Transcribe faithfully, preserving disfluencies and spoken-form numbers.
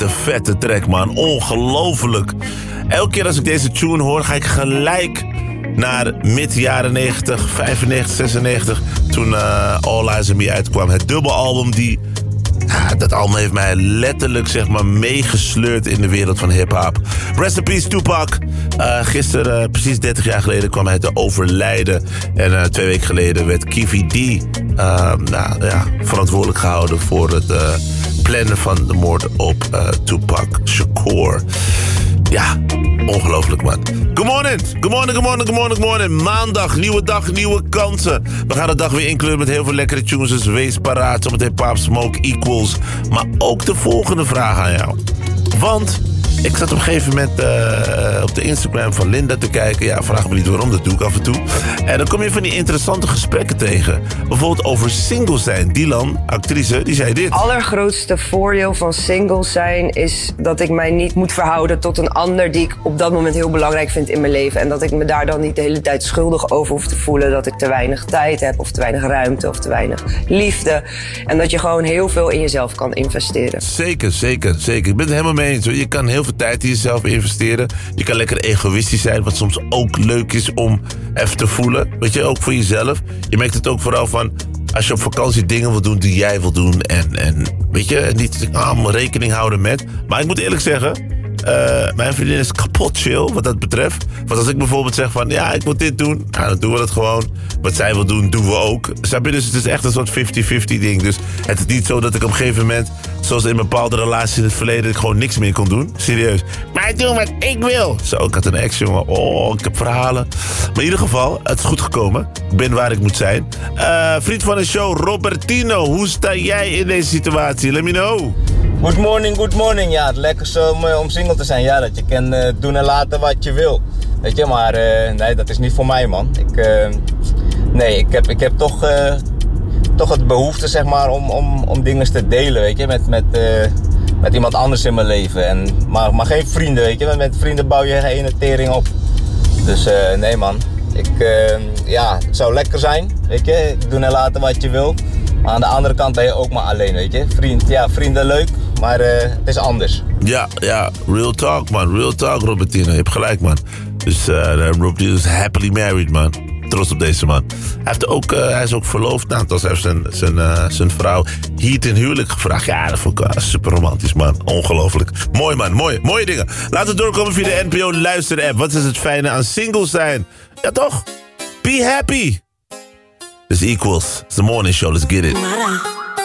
vette, vette track, man. Ongelooflijk. Elke keer als ik deze tune hoor, ga ik gelijk naar mid-jaren negentig, vijfennegentig, zesennegentig... toen uh, All Eyes on Me uitkwam. Het dubbelalbum die... Ja, dat album heeft mij letterlijk, zeg maar, meegesleurd in de wereld van hip-hop. Rest in peace, Tupac. Uh, gisteren, uh, precies dertig jaar geleden, kwam hij te overlijden. En uh, twee weken geleden werd Keffe D uh, nou, ja, verantwoordelijk gehouden voor het uh, plannen van de moord op uh, Tupac Shakur. Ja, ongelooflijk, man. Good morning, good morning, good morning, good morning, good morning. Maandag, nieuwe dag, nieuwe kansen. We gaan de dag weer inkleuren met heel veel lekkere tunes. Dus wees paraat, zometeen Pop Smoke Equals. Maar ook de volgende vraag aan jou. Want ik zat op een gegeven moment uh, op de Instagram van Linda te kijken. Ja, vraag me niet waarom, dat doe ik af en toe. En dan kom je van die interessante gesprekken tegen. Bijvoorbeeld over single zijn. Dylan, actrice, die zei dit. Het allergrootste voordeel van single zijn is dat ik mij niet moet verhouden tot een ander die ik op dat moment heel belangrijk vind in mijn leven. En dat ik me daar dan niet de hele tijd schuldig over hoef te voelen. Dat ik te weinig tijd heb of te weinig ruimte of te weinig liefde. En dat je gewoon heel veel in jezelf kan investeren. Zeker, zeker, zeker. Ik ben het helemaal mee eens. Je kan heel veel tijd in jezelf investeren. Je kan lekker egoïstisch zijn, wat soms ook leuk is om even te voelen. Weet je, ook voor jezelf. Je merkt het ook vooral van, als je op vakantie dingen wil doen die jij wil doen. En, en weet je, niet ah, rekening houden met. Maar ik moet eerlijk zeggen, Uh, mijn vriendin is kapot chill wat dat betreft. Want als ik bijvoorbeeld zeg van, ja, ik moet dit doen, nou, dan doen we dat gewoon. Wat zij wil doen, doen we ook. Snap je? Dus het is echt een soort vijftig vijftig ding. Dus het is niet zo dat ik op een gegeven moment, zoals in bepaalde relaties in het verleden, ik gewoon niks meer kon doen. Serieus. Maar ik doe wat ik wil. Zo, ik had een ex, jongen. Oh, ik heb verhalen. Maar in ieder geval, het is goed gekomen. Ik ben waar ik moet zijn. Uh, vriend van de show, Robertino. Hoe sta jij in deze situatie? Let me know. Good morning, good morning. Ja, het lekkerste om, om single te zijn. Ja, dat je kan uh, doen en laten wat je wil. Weet je, maar uh, nee, dat is niet voor mij, man. Ik, uh, nee, ik heb, ik heb toch, uh, toch het behoefte, zeg maar, om, om, om dingen te delen, weet je. Met, met, uh, met iemand anders in mijn leven. En, maar, maar geen vrienden, weet je. Want met vrienden bouw je geen tering op. Dus uh, nee, man. Ik, uh, ja, het zou lekker zijn, weet je. Doen en laten wat je wil. Maar aan de andere kant ben je ook maar alleen, weet je. Vriend, ja, vrienden leuk, maar uh, het is anders. Ja, ja, real talk, man. Real talk, Robertino. Je hebt gelijk, man. Dus uh, Robertino is happily married, man. Trots op deze man. Hij, heeft ook, uh, hij is ook verloofd. Nou, hij heeft zijn, zijn, uh, zijn vrouw hier ten huwelijk gevraagd. Ja, dat vond ik uh, super romantisch, man. Ongelooflijk. Mooi, man. Mooi, mooie dingen. Laten we doorkomen via de N P O Luister-app. Wat is het fijne aan single zijn? Ja, toch? Be happy. This equals. It's the morning show. Let's get it.